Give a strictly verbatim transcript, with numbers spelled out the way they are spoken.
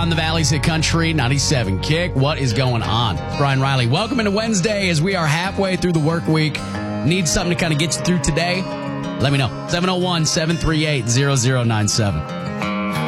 on the Valley's Hit Country ninety-seven Kick. What is going on? Brian Riley. Welcome into Wednesday as we are halfway through the work week. Need something to kind of get you through today? Let me know. seven oh one, seven three eight, zero zero nine seven.